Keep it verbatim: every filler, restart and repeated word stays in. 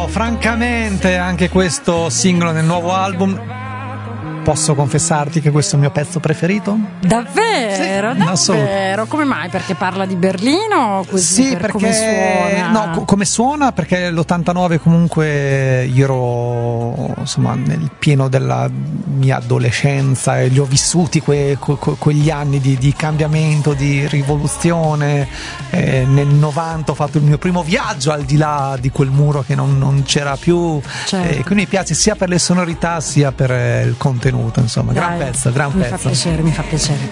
bello, francamente, anche questo singolo nel nuovo album. Posso confessarti che questo è il mio pezzo preferito? Davvero? Sì, davvero? Come mai? Perché parla di Berlino? O così, sì, per perché come suona? no, co- come suona, perché l'ottantanove comunque io ero insomma nel pieno della mia adolescenza e li ho vissuti que- que- que- quegli anni di, di cambiamento, di rivoluzione. Eh, nel novanta ho fatto il mio primo viaggio al di là di quel muro che non, non c'era più, certo. eh, quindi mi piace sia per le sonorità sia per eh, il contenuto, insomma. Dai, gran pezzo, gran mi pezzo. fa piacere, mi fa piacere.